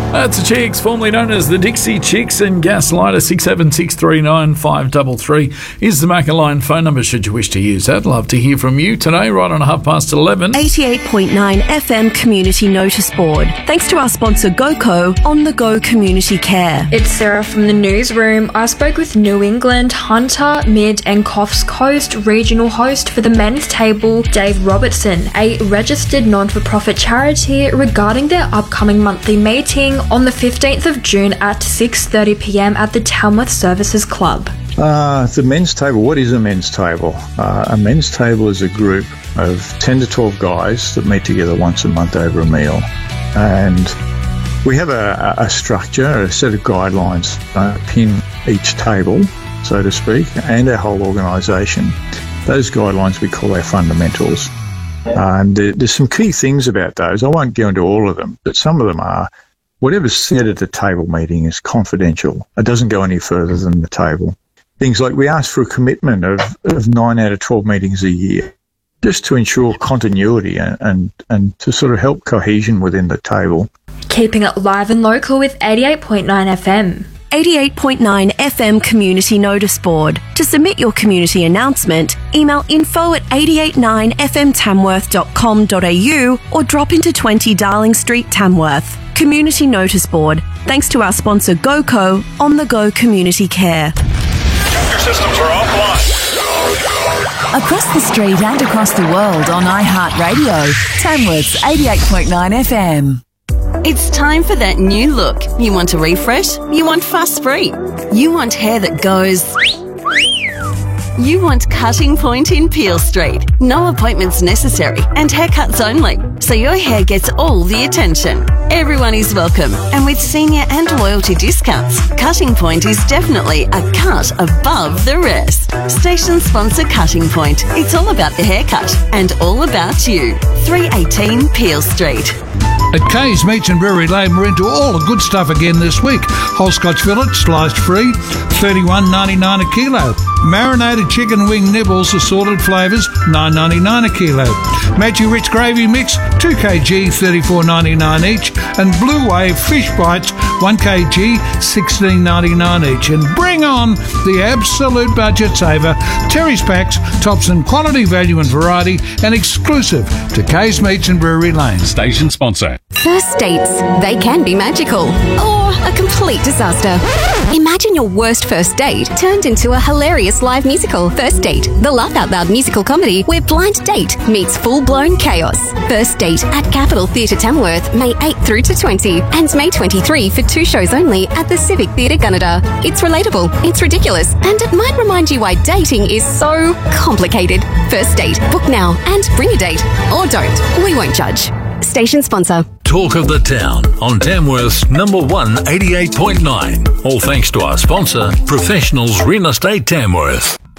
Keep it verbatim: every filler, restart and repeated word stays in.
That's the Chicks, formerly known as the Dixie Chicks, and Gaslighter. Six seven six three nine five three three is the Macca line phone number should you wish to use that. Love to hear from you today, right on half past eleven. eighty-eight point nine F M Community Notice Board. Thanks to our sponsor GoCo, On The Go Community Care. It's Sarah from the newsroom. I spoke with New England, Hunter, Mid and Coffs Coast regional host for the men's table, Dave Robertson, a registered non-for-profit charity, regarding their upcoming monthly meeting on the fifteenth of June at six thirty p m at the Tamworth Services Club. Uh, the men's table, what is a men's table? Uh, a men's table is a group of ten to twelve guys that meet together once a month over a meal. And we have a, a structure, a set of guidelines uh, pin each table, so to speak, and our whole organisation. Those guidelines we call our fundamentals. Uh, and there, there's some key things about those. I won't go into all of them, but some of them are whatever's said at the table meeting is confidential. It doesn't go any further than the table. Things like we ask for a commitment of, of nine out of twelve meetings a year, just to ensure continuity and, and, and to sort of help cohesion within the table. Keeping it live and local with eighty-eight point nine F M. eighty-eight point nine F M Community Notice Board. To submit your community announcement, email info at eight eight nine f m tamworth dot com dot a u or drop into twenty Darling Street, Tamworth. Community Notice Board. Thanks to our sponsor GoCo, On The Go Community Care. Your systems are offline. Across the street and across the world on iHeartRadio, Tamworth's eighty-eight point nine F M. It's time for that new look. You want a refresh? You want Fuss Free? You want hair that goes... You want Cutting Point in Peel Street. No appointments necessary and haircuts only, so your hair gets all the attention. Everyone is welcome, and with senior and loyalty discounts, Cutting Point is definitely a cut above the rest. Station sponsor Cutting Point. It's all about the haircut and all about you. three eighteen Peel Street. At Kay's Meats and Brewery Lane, we're into all the good stuff again this week. Whole Scotch fillet, sliced free, thirty-one ninety-nine a kilo. Marinated chicken wing nibbles, assorted flavours, nine ninety-nine a kilo. Matthew Rich gravy mix, two kilograms, thirty-four ninety-nine each. And Blue Wave fish bites, one kilogram, sixteen ninety-nine each. And bring on the absolute budget saver, Terry's Packs, tops in quality, value and variety, and exclusive to Kay's Meats and Brewery Lane. Station sponsor. First dates, they can be magical or a complete disaster. Imagine your worst first date turned into a hilarious live musical. First Date, the laugh out loud musical comedy where blind date meets full-blown chaos. First Date at Capitol Theatre Tamworth, May eighth through to twentieth, and May twenty-third for two shows only at the Civic Theatre Gunnedah. It's relatable, it's ridiculous, and it might remind you why dating is so complicated. First Date, book now and bring a date. Or don't, we won't judge. Station sponsor. Talk of the town on Tamworth's number one eighty-eight point nine. All thanks to our sponsor, Professionals Real Estate Tamworth.